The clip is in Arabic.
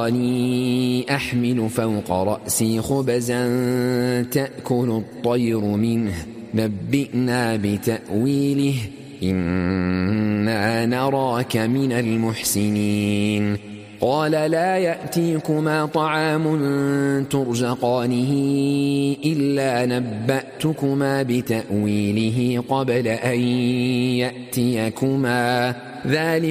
أني أحمل فوق رأسي خبزا تأكل الطير منه نبئنا بتأويله إنا نراك من المحسنين قال لا يأتيكما طعام ترزقانه إلا نبأتكما بتأويله قبل أن يأتيكما ذلك